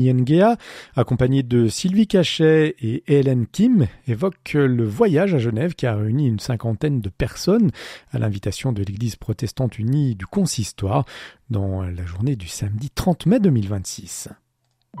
Nguea, accompagné de Sylvie Cachet et Hélène Kim, évoque le voyage à Genève qui a réuni une cinquantaine de personnes à l'invitation de l'Église protestante unie du Consistoire dans la journée du samedi 30 mai 2026.